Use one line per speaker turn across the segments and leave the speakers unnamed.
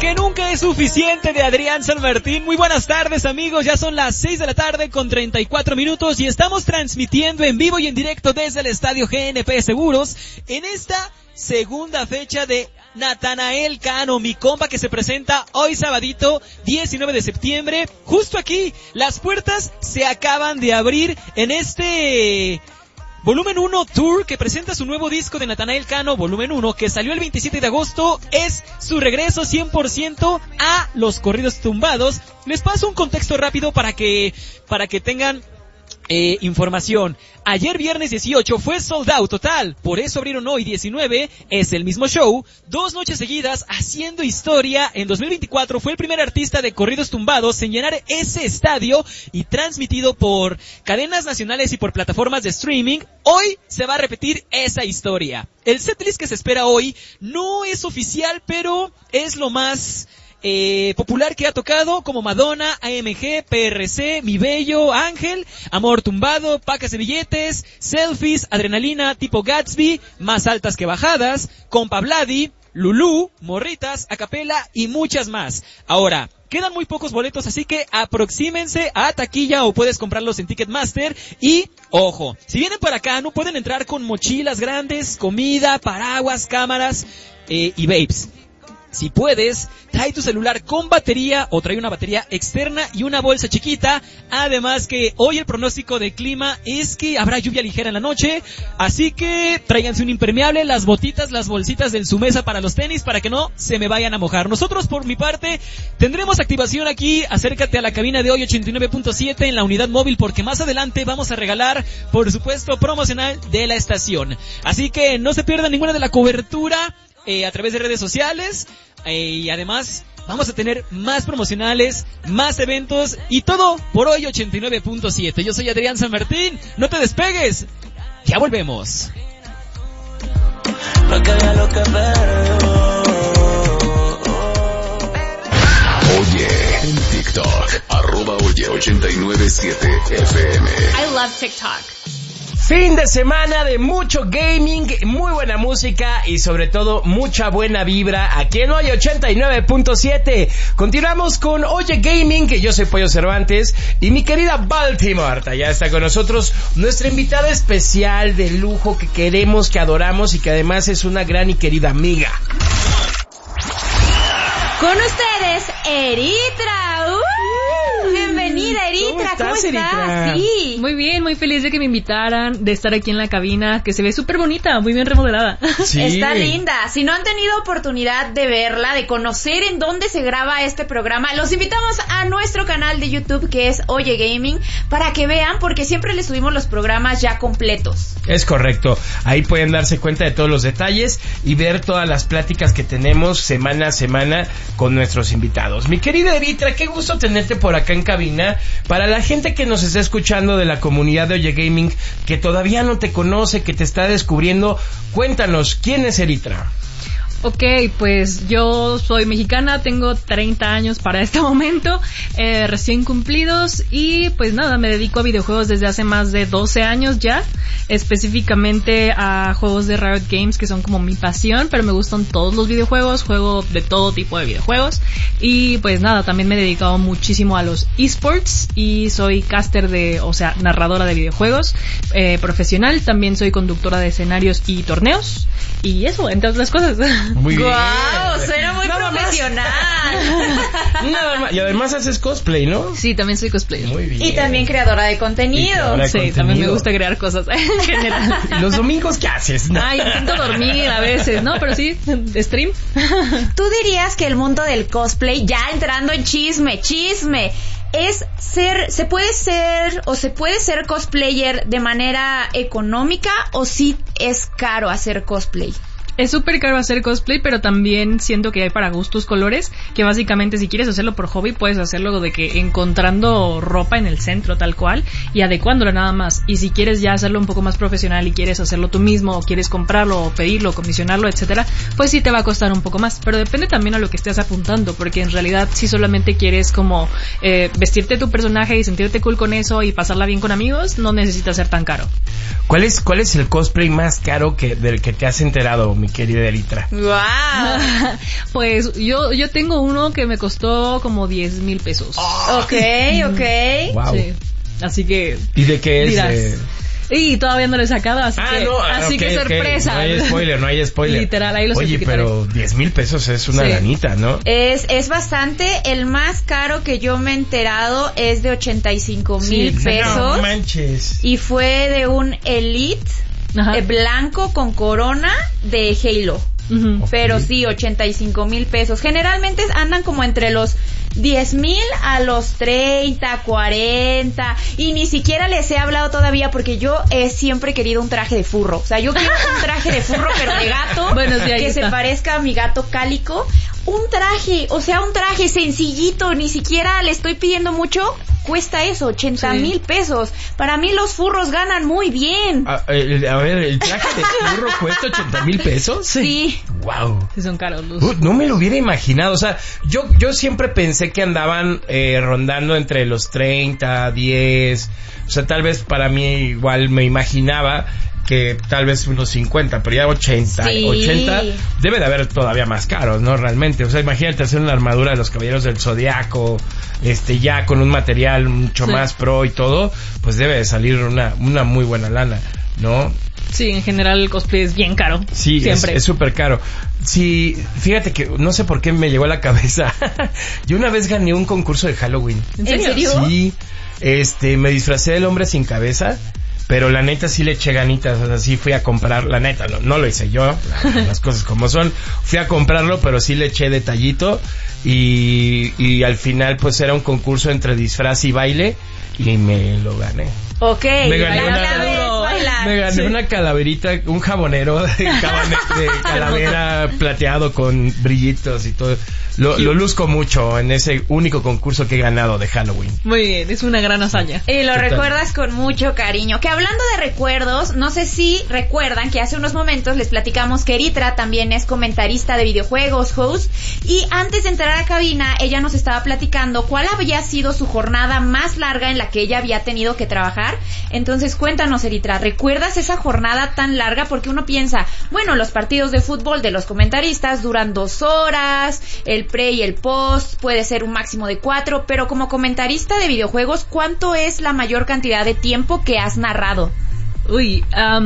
Porque nunca es suficiente de Adrián San Martín. Muy buenas tardes, amigos, ya son las 6 de la tarde con 34 minutos y estamos transmitiendo en vivo y en directo desde el estadio GNP Seguros en esta segunda fecha de Natanael Cano, mi compa, que se presenta hoy sabadito 19 de septiembre, justo aquí. Las puertas se acaban de abrir en este Volumen 1 Tour, que presenta su nuevo disco de Natanael Cano, Volumen 1, que salió el 27 de agosto. Es su regreso 100% a los corridos tumbados. Les paso un contexto rápido para que tengan información. Ayer viernes 18 fue sold out total, por eso abrieron hoy 19, es el mismo show, 2 noches seguidas haciendo historia. En 2024 fue el primer artista de corridos tumbados en llenar ese estadio y transmitido por cadenas nacionales y por plataformas de streaming. Hoy se va a repetir esa historia. El setlist que se espera hoy no es oficial, pero es lo más popular que ha tocado, como Madonna, AMG, PRC, Mi Bello, Ángel, Amor Tumbado, Pacas de Billetes, Selfies, Adrenalina, Tipo Gatsby, Más Altas que Bajadas, Compa Vladi, Lulú, Morritas, Acapela y muchas más. Ahora, quedan muy pocos boletos, así que aproxímense a taquilla o puedes comprarlos en Ticketmaster. Y, ojo, si vienen para acá no pueden entrar con mochilas grandes, comida, paraguas, cámaras y vapes. Si puedes, trae tu celular con batería o trae una batería externa y una bolsa chiquita. Además que hoy el pronóstico de clima es que habrá lluvia ligera en la noche, así que tráiganse un impermeable, las botitas, las bolsitas de su mesa para los tenis, para que no se me vayan a mojar. Nosotros, por mi parte, tendremos activación aquí. Acércate a la cabina de hoy 89.7 en la unidad móvil, porque más adelante vamos a regalar, por supuesto, promocional de la estación. Así que no se pierdan ninguna de la cobertura a través de redes sociales, y además vamos a tener más promocionales, más eventos y todo por hoy 89.7. Yo soy Adrián San Martín, no te despegues, ya volvemos.
Oye en TikTok, @oye897FM.
I love TikTok.
Fin de semana de mucho gaming, muy buena música y sobre todo mucha buena vibra aquí en Oye 89.7. Continuamos con Oye Gaming, que yo soy Pollo Cervantes y mi querida Baltimore ya está con nosotros, nuestra invitada especial de lujo que queremos, que adoramos y que además es una gran y querida amiga.
Con ustedes, Eritra. Bienvenida, Eritra. ¿Cómo estás?
Eritra?
Sí.
Muy bien, muy feliz de que me invitaran, de estar aquí en la cabina, que se ve súper bonita, muy bien remodelada.
Sí.
Está linda. Si no han tenido oportunidad de verla, de conocer en dónde se graba este programa, los invitamos a nuestro canal de YouTube, que es Oye Gaming, para que vean, porque siempre les subimos los programas ya completos.
Es correcto, ahí pueden darse cuenta de todos los detalles y ver todas las pláticas que tenemos semana a semana con nuestros invitados. Mi querida Eritra, qué gusto tenerte por acá en cabina. Para la gente que nos está escuchando de la comunidad de Oye Gaming, que todavía no te conoce, que te está descubriendo, cuéntanos, ¿quién es Eritra?
Ok, pues yo soy mexicana, tengo 30 años para este momento, recién cumplidos, y pues nada, me dedico a videojuegos desde hace más de 12 años ya, específicamente a juegos de Riot Games, que son como mi pasión, pero me gustan todos los videojuegos, juego de todo tipo de videojuegos, y pues nada, también me he dedicado muchísimo a los esports, y soy caster narradora de videojuegos, profesional, también soy conductora de escenarios y torneos, y eso, entre otras cosas.
Muy bien.
¡Guau! Suena muy
Nada
profesional.
Nada más. Y además haces cosplay, ¿no?
Sí, también soy cosplayer.
Muy bien.
Y también creadora de contenido.
Sí, también me gusta crear cosas en general.
¿Los domingos qué haces? ¿No?
Ay, intento dormir a veces, ¿no? Pero sí, stream.
¿Tú dirías que el mundo del cosplay, ya entrando en chisme, se puede ser cosplayer de manera económica, o sí es caro hacer cosplay?
Es súper caro hacer cosplay, pero también siento que hay para gustos colores, que básicamente si quieres hacerlo por hobby, puedes hacerlo de que encontrando ropa en el centro tal cual y adecuándola nada más. Y si quieres ya hacerlo un poco más profesional y quieres hacerlo tú mismo, o quieres comprarlo, o pedirlo, o comisionarlo, etcétera, pues sí te va a costar un poco más. Pero depende también a lo que estés apuntando, porque en realidad si solamente quieres como vestirte tu personaje y sentirte cool con eso y pasarla bien con amigos, no necesita ser tan caro.
¿Cuál es el cosplay más caro del que te has enterado? mi querida Eritra?
Wow.
Pues yo tengo uno que me costó como 10,000 pesos.
Okay.
Wow.
Sí. Así que...
¿Y de qué es?
dirás, y todavía no lo he sacado, así que sorpresa.
No hay spoiler.
Literal, ahí los
Oye,
etiquetaré.
pero 10,000 pesos es una lanita, ¿no?
Es bastante. El más caro que yo me he enterado es de 85,000 pesos.
No manches.
Y fue de un Elite blanco con corona de Halo.
Uh-huh.
Pero sí, 85,000 pesos. Generalmente andan como entre los 10,000 a los 30, 40, y ni siquiera les he hablado todavía porque yo he siempre querido un traje de furro. O sea, yo quiero un traje de furro pero de gato,
bueno, sí,
que se parezca a mi gato Cálico. Un traje sencillito, ni siquiera le estoy pidiendo mucho. Cuesta eso, 80,000 pesos. Para mí los furros ganan muy bien.
A ver, ¿el traje de furro cuesta 80,000 pesos?
Sí.
Wow.
Sí, son caros los...
No me lo hubiera imaginado. O sea, yo siempre pensé que andaban rondando entre los 30, 10. O sea, tal vez para mí igual me imaginaba que tal vez unos 50, pero ya 80 debe de haber todavía más caros, ¿no? Realmente, o sea, imagínate hacer una armadura de los Caballeros del Zodiaco, ya con un material mucho más pro y todo, pues debe de salir una muy buena lana, ¿no?
Sí, en general el cosplay es bien caro.
Sí,
siempre.
Es súper caro. Sí, fíjate que no sé por qué me llegó a la cabeza. Yo una vez gané un concurso de Halloween.
¿En serio?
Sí, me disfracé del hombre sin cabeza. Pero la neta sí le eché ganitas, o sea, sí fui a comprar, la neta, no lo hice yo, las cosas como son, fui a comprarlo, pero sí le eché detallito y al final pues era un concurso entre disfraz y baile y me lo gané.
Ok,
me gané una calaverita, un jabonero de calavera plateado con brillitos y todo. Lo luzco mucho en ese único concurso que he ganado de Halloween.
Muy bien, es una gran hazaña.
Y lo recuerdas con mucho cariño. Que hablando de recuerdos, no sé si recuerdan que hace unos momentos les platicamos que Eritra también es comentarista de videojuegos, host, y antes de entrar a cabina ella nos estaba platicando cuál había sido su jornada más larga en la que ella había tenido que trabajar. Entonces cuéntanos, Eritra, ¿recuerdas esa jornada tan larga? Porque uno piensa, bueno, los partidos de fútbol de los comentaristas duran 2 horas, el pre y el post puede ser un máximo de 4, pero como comentarista de videojuegos, ¿cuánto es la mayor cantidad de tiempo que has narrado?
Uy,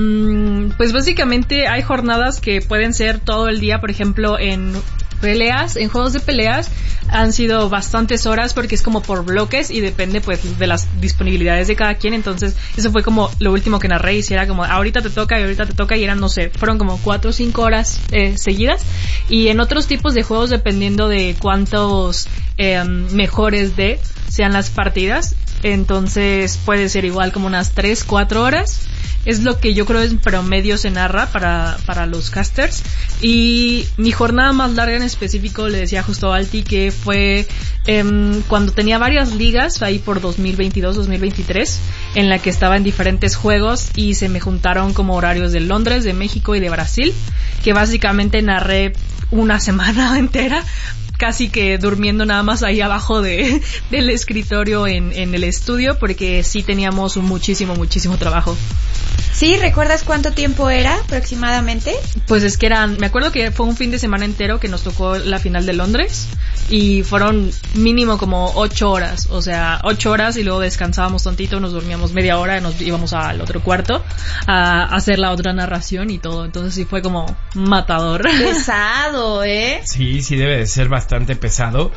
pues básicamente hay jornadas que pueden ser todo el día, por ejemplo, en juegos de peleas han sido bastantes horas porque es como por bloques y depende pues de las disponibilidades de cada quien. Entonces eso fue como lo último que narré, y si era como ahorita te toca y eran, no sé, fueron como 4 o 5 horas seguidas. Y en otros tipos de juegos, dependiendo de cuántos mejores sean las partidas, entonces puede ser igual como unas 3-4 horas. Es lo que yo creo en promedio se narra para los casters. Y mi jornada más larga en específico, le decía justo a Alti, que fue cuando tenía varias ligas, ahí por 2022-2023, en la que estaba en diferentes juegos y se me juntaron como horarios de Londres, de México y de Brasil, que básicamente narré una semana entera, casi que durmiendo nada más ahí abajo del escritorio en el estudio, porque sí teníamos muchísimo trabajo.
¿Sí? ¿Recuerdas cuánto tiempo era aproximadamente?
Pues es que me acuerdo que fue un fin de semana entero que nos tocó la final de Londres y fueron mínimo como 8 horas, o sea, 8 horas y luego descansábamos tantito, nos dormíamos media hora y nos íbamos al otro cuarto a hacer la otra narración y todo. Entonces sí fue como matador.
Pesado, ¿eh?
Sí, debe de ser bastante pesado.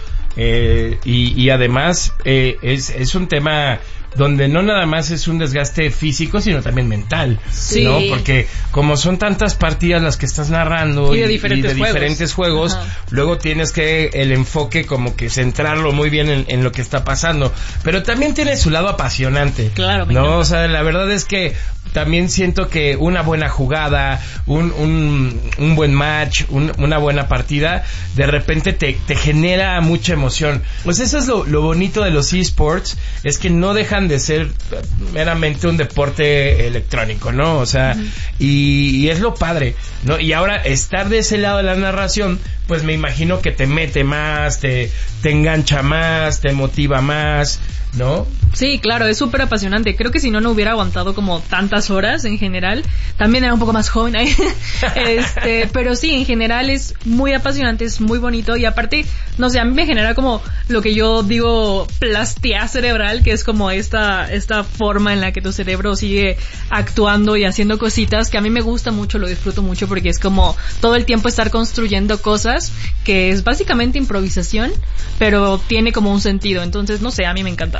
Y además es un tema donde no nada más es un desgaste físico, sino también mental,
sí,
¿no? Porque como son tantas partidas las que estás narrando
y de diferentes
juegos, luego tienes que el enfoque como que centrarlo muy bien en lo que está pasando, pero también tiene su lado apasionante,
claro,
¿no? O sea, la verdad es que también siento que una buena jugada, un buen match, una buena partida, de repente te genera mucha emoción. Pues eso es lo bonito de los eSports, es que no dejan de ser meramente un deporte electrónico, ¿no? O sea, y es lo padre, ¿no? Y ahora estar de ese lado de la narración, pues me imagino que te mete más, te engancha más, te motiva más, ¿no?
Sí, claro, es súper apasionante. Creo que si no hubiera aguantado como tantas horas en general. También era un poco más joven ahí. Pero sí, en general es muy apasionante, es muy bonito y aparte, no sé, a mí me genera como lo que yo digo plastia cerebral, que es como esta forma en la que tu cerebro sigue actuando y haciendo cositas, que a mí me gusta mucho, lo disfruto mucho porque es como todo el tiempo estar construyendo cosas, que es básicamente improvisación, pero tiene como un sentido. Entonces, no sé, a mí me encanta.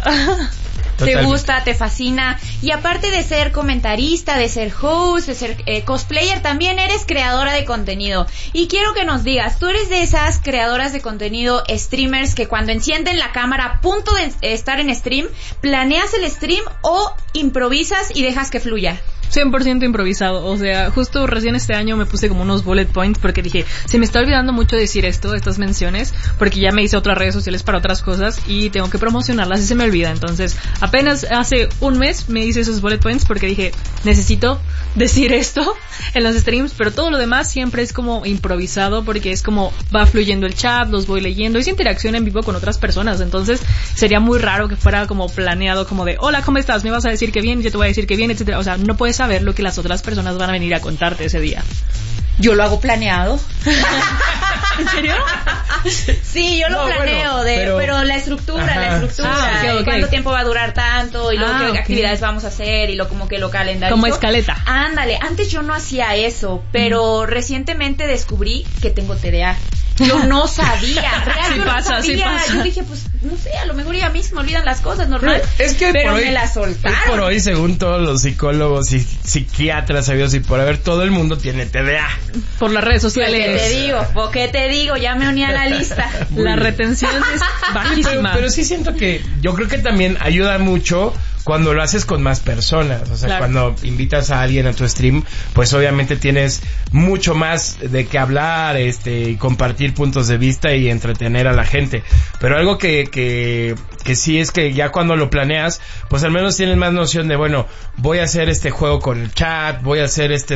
Te gusta, te fascina, y aparte de ser comentarista, de ser host, de ser cosplayer, también eres creadora de contenido. Y quiero que nos digas, tú eres de esas creadoras de contenido, streamers, que cuando encienden la cámara a punto de estar en stream, ¿planeas el stream o improvisas y dejas que fluya?
100% improvisado, o sea, justo recién este año me puse como unos bullet points porque dije, se me está olvidando mucho decir estas menciones, porque ya me hice otras redes sociales para otras cosas y tengo que promocionarlas y se me olvida. Entonces, apenas hace un mes me hice esos bullet points porque dije, necesito decir esto en los streams, pero todo lo demás siempre es como improvisado porque es como va fluyendo el chat, los voy leyendo, es interacción en vivo con otras personas, entonces sería muy raro que fuera como planeado, como de, hola, ¿cómo estás? Me vas a decir que bien, yo te voy a decir que bien, etcétera. O sea, no puedes saber lo que las otras personas van a venir a contarte ese día.
Yo lo hago planeado.
¿En serio?
Sí, yo lo planeo, bueno, pero la estructura,
okay.
cuánto tiempo va a durar tanto, y luego qué actividades vamos a hacer, y como que lo calendarizo.
Como escaleta.
Ándale, antes yo no hacía eso, pero recientemente descubrí que tengo TDA. Yo no sabía,
Sí pasa.
Yo dije, pues, no sé, a lo mejor ya a mí se me olvidan las cosas, normal.
Es que
pero
por hoy,
me la soltaron.
Por hoy, según todos los psicólogos y psiquiatras sabidos y por haber, todo el mundo tiene TDA.
Por las redes sociales.
¿Qué te digo? Ya me uní a la lista.
La retención es bajísima.
Pero sí siento que, yo creo que también ayuda mucho cuando lo haces con más personas, o sea, claro, cuando invitas a alguien a tu stream, pues obviamente tienes mucho más de qué hablar, y compartir puntos de vista y entretener a la gente. Pero algo que sí es que ya cuando lo planeas, pues al menos tienes más noción de, bueno, voy a hacer este juego con el chat, voy a hacer